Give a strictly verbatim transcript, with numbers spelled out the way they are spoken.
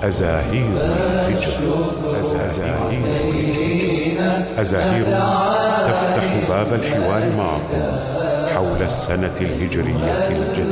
أزاهير الهجرة. أزاهير الهجرة. أزاهير تفتح باب الحوار معكم حول السنة الهجرية الجديدة.